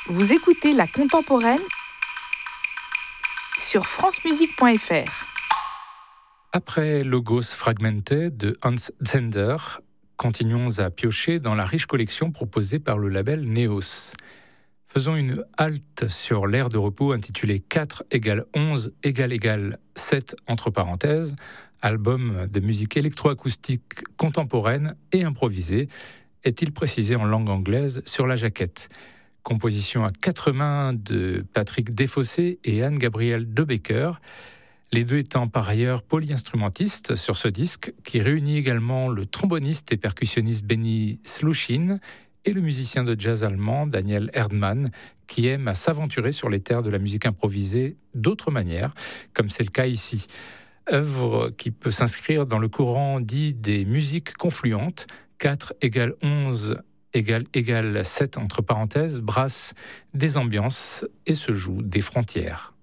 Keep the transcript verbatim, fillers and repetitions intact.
Vous écoutez La Contemporaine sur francemusique point f r. Après Logos Fragmented de Hans Zender, continuons à piocher dans la riche collection proposée par le label Neos. Faisons une halte sur l'aire de repos intitulé quatre égale onze égale égale sept entre parenthèses, album de musique électroacoustique contemporaine et improvisée, est-il précisé en langue anglaise sur la jaquette. Composition à quatre mains de Patrick Desfossés et Anne-Gabrielle Debecker, les deux étant par ailleurs polyinstrumentistes sur ce disque, qui réunit également le tromboniste et percussionniste Benny Sluchin et le musicien de jazz allemand Daniel Erdmann, qui aime à s'aventurer sur les terres de la musique improvisée d'autres manières, comme c'est le cas ici. Œuvre qui peut s'inscrire dans le courant dit des musiques confluentes, quatre égale onze égale égale sept entre parenthèses, brasse des ambiances et se joue des frontières.